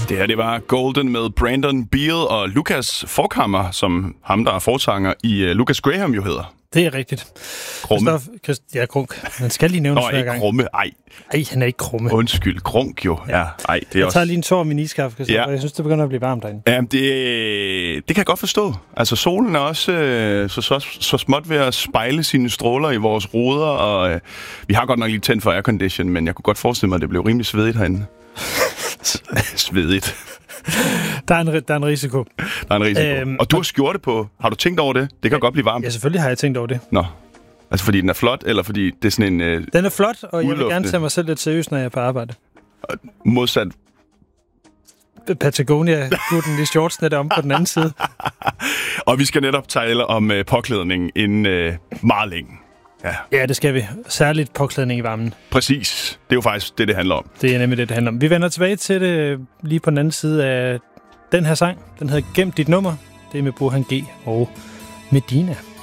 Det her, det var Golden med Brandon Beal og Lucas Forchhammer, som ham, der er forsanger i Lucas Graham jo hedder. Det er rigtigt. Krumme. Ja, Krunk. Han skal lige nævnes hver gang. Nå, ikke Krumme. Ej, han er ikke Krumme. Undskyld, Krunk jo. Ja. Ej, det er jeg også... tager lige en tår af min iskaffe, og jeg synes, det begynder at blive varmt derinde. Ja, det kan jeg godt forstå. Altså, solen er også så småt ved at spejle sine stråler i vores ruder, og vi har godt nok lige tændt for aircondition, men jeg kunne godt forestille mig, at det blev rimelig svedigt herinde. Svedigt. Der er en risiko. Der er en risiko. Og du har skjorte på. Har du tænkt over det? Det kan godt blive varmt. Ja, selvfølgelig har jeg tænkt over det. Nå. Altså fordi den er flot, eller fordi det er sådan en... Den er flot, og jeg vil gerne tage mig selv lidt seriøst, når jeg er på arbejde. Modsat... Patagonia-gutten i shortsene der om på den anden side. Og vi skal netop tale om påklædning inden meget længe. Ja, det skal vi. Særligt påklædning i varmen. Præcis. Det er jo faktisk det handler om. Det er nemlig det handler om. Vi vender tilbage til det lige på den anden side af den her sang. Den hedder Gem dit nummer. Det er med Burhan G og Medina.